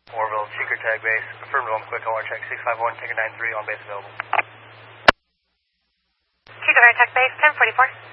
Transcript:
Orville, Cheeker Tag Base. Affirmative, quick OR check 651, Ticket 93, on base available. Cheeker Tag Base, 1044.